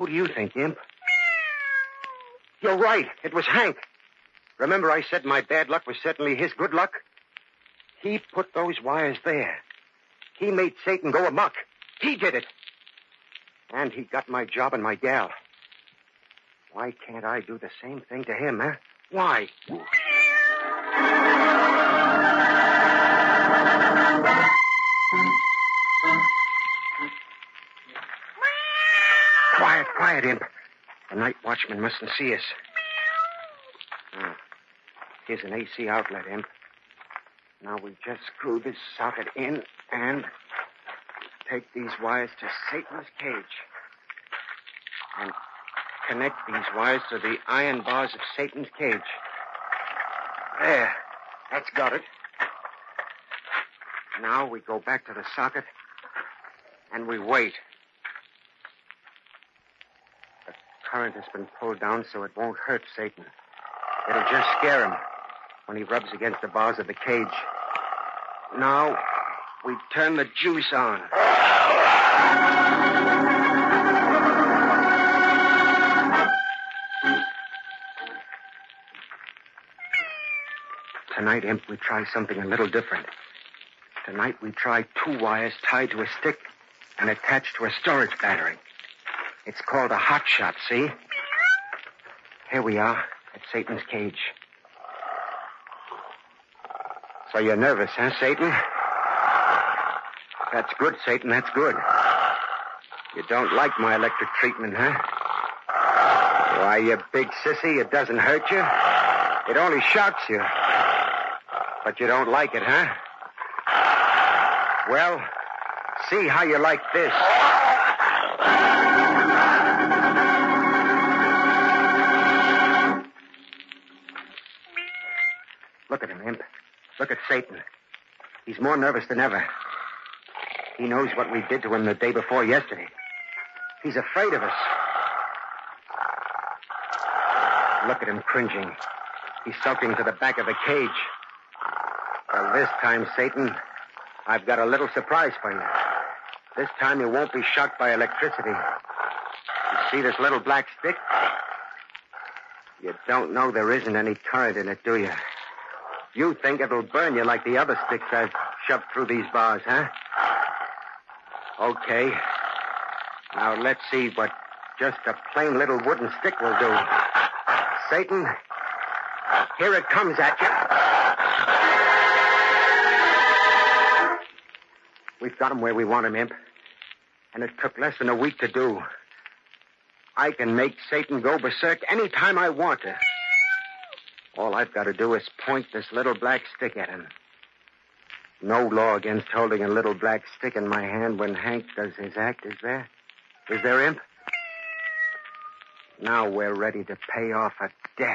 Who do you think, Imp? You're right. It was Hank. Remember I said my bad luck was certainly his good luck? He put those wires there. He made Satan go amok. He did it. And he got my job and my gal. Why can't I do the same thing to him, huh? Why? Quiet, Imp. The night watchman mustn't see us. Here's an AC outlet, Imp. Now we just screw this socket in and take these wires to Satan's cage. And connect these wires to the iron bars of Satan's cage. There. That's got it. Now we go back to the socket and we wait. The current has been pulled down so it won't hurt Satan. It'll just scare him when he rubs against the bars of the cage. Now we turn the juice on. Tonight, Imp, we try something a little different. Tonight we try 2 wires tied to a stick and attached to a storage battery. It's called a hot shot, see? Here we are at Satan's cage. So you're nervous, huh, Satan? That's good, Satan, that's good. You don't like my electric treatment, huh? Why, you big sissy, it doesn't hurt you. It only shocks you. But you don't like it, huh? Well, see how you like this. Look at him, Imp. Look at Satan. He's more nervous than ever. He knows what we did to him the day before yesterday. He's afraid of us. Look at him cringing. He's sulking to the back of the cage. Well, this time, Satan, I've got a little surprise for you. This time you won't be shocked by electricity. You see this little black stick? You don't know there isn't any current in it, do you? You think it'll burn you like the other sticks I've shoved through these bars, huh? Okay. Now let's see what just a plain little wooden stick will do. Satan, here it comes at you. We've got him where we want him, Imp. And it took less than a week to do. I can make Satan go berserk any time I want to. All I've got to do is point this little black stick at him. No law against holding a little black stick in my hand when Hank does his act, is there? Is there, Imp? Now we're ready to pay off a debt.